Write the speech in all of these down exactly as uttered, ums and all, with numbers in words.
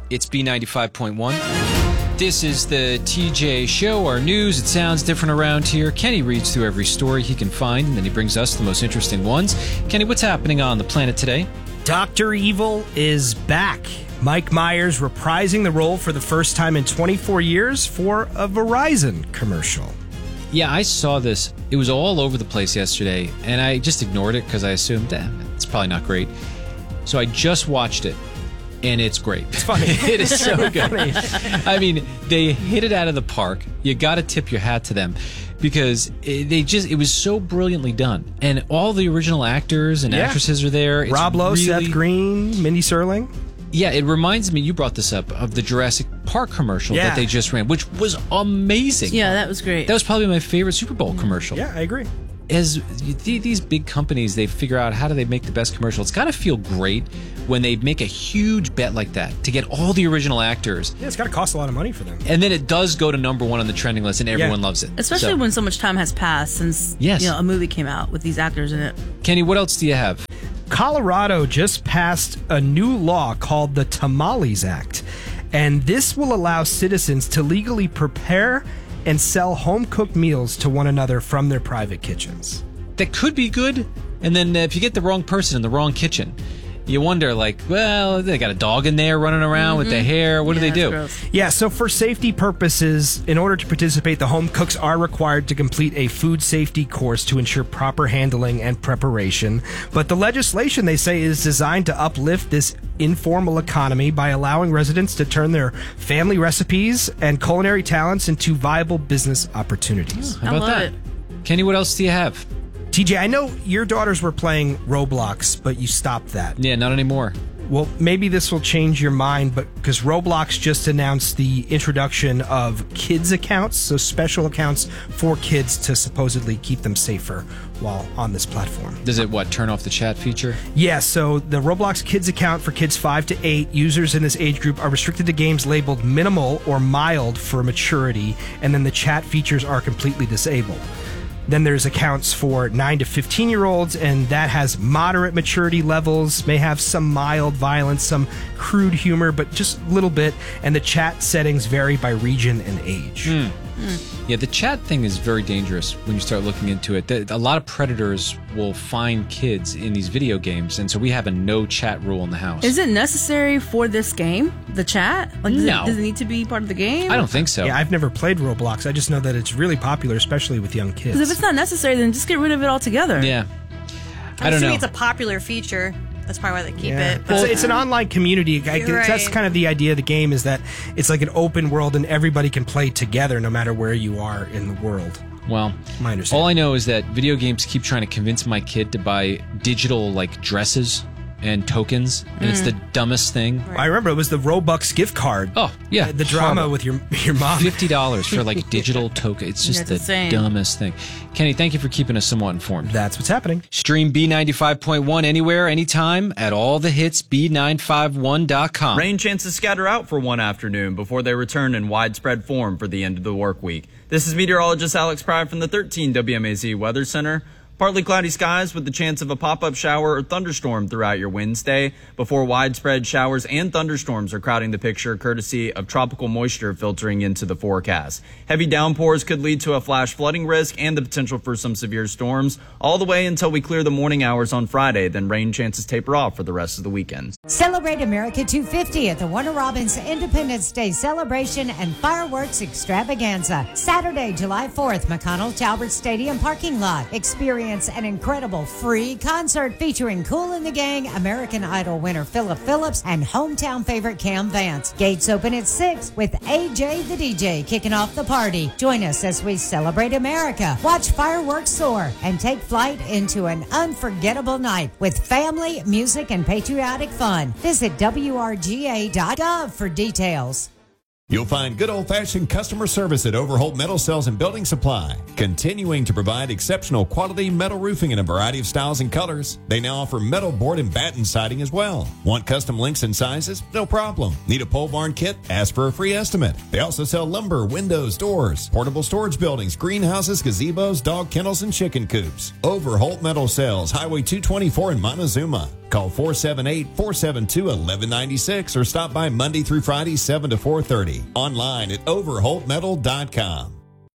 It's B ninety-five point one. This is the T J Show, our news. It sounds different around here. Kenny reads through every story he can find, and then he brings us the most interesting ones. Kenny, what's happening on the planet today? Doctor Evil is back. Mike Myers reprising the role for the first time in twenty-four years for a Verizon commercial. Yeah, I saw this. It was all over the place yesterday, and I just ignored it because I assumed, eh, it's probably not great. So I just watched it, and it's great. It's funny. It is so good. I mean, they hit it out of the park. You got to tip your hat to them because it, they just, it was so brilliantly done. And all the original actors and yeah. actresses are there. It's Rob Lowe, really, Seth Green, Mindy Serling. Yeah, it reminds me, you brought this up, of the Jurassic Park commercial yeah. that they just ran, which was amazing. Yeah, that was great. That was probably my favorite Super Bowl commercial. Yeah, I agree. As these big companies, they figure out how do they make the best commercial. It's got to feel great when they make a huge bet like that to get all the original actors. Yeah, it's got to cost a lot of money for them. And then it does go to number one on the trending list, and everyone yeah. loves it. Especially so. when so much time has passed since yes. you know, a movie came out with these actors in it. Kenny, what else do you have? Colorado just passed a new law called the Tamales Act, and this will allow citizens to legally prepare and sell home-cooked meals to one another from their private kitchens. That could be good, and then uh, if you get the wrong person in the wrong kitchen, you wonder, like, well, they got a dog in there running around mm-hmm. with the hair. What yeah, do they do? Gross. Yeah, so for safety purposes, in order to participate, the home cooks are required to complete a food safety course to ensure proper handling and preparation. But the legislation, they say, is designed to uplift this informal economy by allowing residents to turn their family recipes and culinary talents into viable business opportunities. Oh, how about I love that? it. Kenny, what else do you have? T J, I know your daughters were playing Roblox, but you stopped that. Yeah, not anymore. Well, maybe this will change your mind, but because Roblox just announced the introduction of kids accounts, so special accounts for kids to supposedly keep them safer while on this platform. Does it, what, turn off the chat feature? Yeah, so the Roblox Kids account for kids five to eight, users in this age group are restricted to games labeled minimal or mild for maturity, and then the chat features are completely disabled. Then there's accounts for nine to fifteen-year-olds, and that has moderate maturity levels, may have some mild violence, some crude humor, but just a little bit, and the chat settings vary by region and age. Mm. Mm. Yeah, the chat thing is very dangerous when you start looking into it. A lot of predators will find kids in these video games, and so we have a no chat rule in the house. Is it necessary for this game, the chat? Like, does, no. it, does it need to be part of the game? I don't think so. Yeah, I've never played Roblox. I just know that it's really popular, especially with young kids. Because if it's not necessary, then just get rid of it altogether. Yeah. I'm I don't know. assuming it's a popular feature. That's probably why they keep yeah. it. Well, it's, it's an online community. I, right. That's kind of the idea of the game, is that it's like an open world and everybody can play together no matter where you are in the world. Well, my understanding. All I know is that video games keep trying to convince my kid to buy digital, like, dresses and tokens, and mm. it's the dumbest thing. Right. I remember it was the Robux gift card. Oh, yeah. The drama horrible. with your your mom. fifty dollars for, like, digital token. It's just That's the insane. dumbest thing. Kenny, thank you for keeping us somewhat informed. That's what's happening. Stream B ninety-five point one anywhere, anytime, at all the hits, B nine five one dot com. Rain chances scatter out for one afternoon before they return in widespread form for the end of the work week. This is meteorologist Alex Pride from the thirteen W M A Z Weather Center. Partly cloudy skies with the chance of a pop-up shower or thunderstorm throughout your Wednesday before widespread showers and thunderstorms are crowding the picture courtesy of tropical moisture filtering into the forecast. Heavy downpours could lead to a flash flooding risk and the potential for some severe storms all the way until we clear the morning hours on Friday. Then rain chances taper off for the rest of the weekend. Celebrate America two fifty at the Warner Robins Independence Day Celebration and Fireworks Extravaganza. Saturday, July fourth, McConnell Talbert Stadium parking lot. Experience an incredible free concert featuring Kool and the Gang, American Idol winner Philip Phillips, and hometown favorite Cam Vance. Gates open at six with A J the D J kicking off the party. Join us as we celebrate America, watch fireworks soar, and take flight into an unforgettable night with family, music, and patriotic fun. Visit W R G A dot gov for details. You'll find good old-fashioned customer service at Overholt Metal Sales and Building Supply, continuing to provide exceptional quality metal roofing in a variety of styles and colors. They now offer metal board and batten siding as well. Want custom lengths and sizes? No problem. Need a pole barn kit? Ask for a free estimate. They also sell lumber, windows, doors, portable storage buildings, greenhouses, gazebos, dog kennels, and chicken coops. Overholt Metal Sales, Highway two twenty-four in Montezuma. Call four seven eight, four seven two, one one nine six or stop by Monday through Friday, seven to four thirty. Online at overholt metal dot com.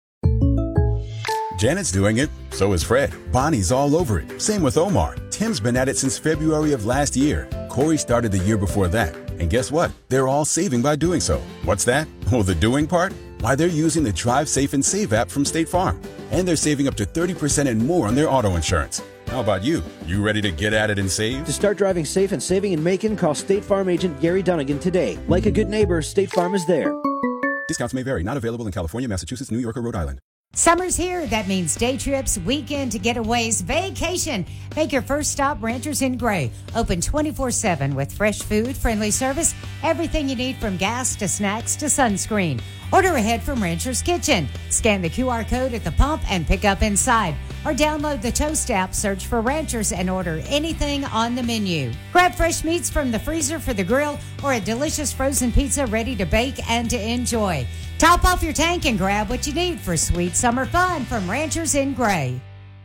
Janet's doing it, so is Fred. Bonnie's all over it. Same with Omar. Tim's been at it since February of last year. Corey started the year before that. And guess what? They're all saving by doing so. What's that? Oh, the doing part? Why, they're using the Drive Safe and Save app from State Farm. And they're saving up to thirty percent and more on their auto insurance. How about you? You ready to get at it and save? To start driving safe and saving in Macon, call State Farm agent Gary Dunnigan today. Like a good neighbor, State Farm is there. Discounts may vary. Not available in California, Massachusetts, New York, or Rhode Island. Summer's here. That means day trips, weekend getaways, vacation. Make your first stop Ranchers in Gray. Open twenty-four seven with fresh food, friendly service, everything you need from gas to snacks to sunscreen. Order ahead from Rancher's Kitchen. Scan the Q R code at the pump and pick up inside. Or download the Toast app, search for Ranchers, and order anything on the menu. Grab fresh meats from the freezer for the grill or a delicious frozen pizza ready to bake and to enjoy. Top off your tank and grab what you need for sweet summer fun from Ranchers in Gray.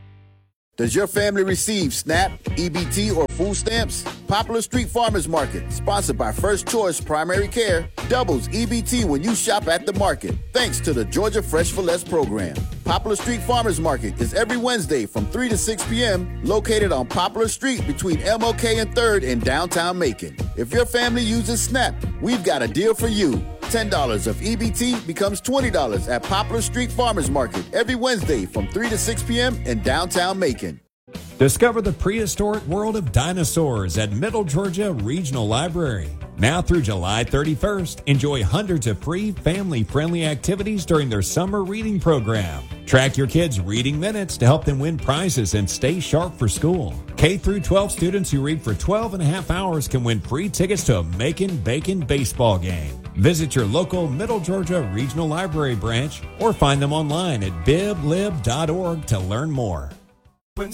Does your family receive SNAP, E B T, or food stamps? Poplar Street Farmers Market, sponsored by First Choice Primary Care, doubles E B T when you shop at the market, thanks to the Georgia Fresh for Less program. Poplar Street Farmers Market is every Wednesday from three to six p.m., located on Poplar Street between M L K and third in downtown Macon. If your family uses SNAP, we've got a deal for you. ten dollars of E B T becomes twenty dollars at Poplar Street Farmers Market every Wednesday from three to six p.m. in downtown Macon. Discover the prehistoric world of dinosaurs at Middle Georgia Regional Library. Now through July thirty-first, enjoy hundreds of free family-friendly activities during their summer reading program. Track your kids' reading minutes to help them win prizes and stay sharp for school. K through twelve students who read for twelve and a half hours can win free tickets to a Macon Bacon baseball game. Visit your local Middle Georgia Regional Library branch or find them online at bib lib dot org to learn more.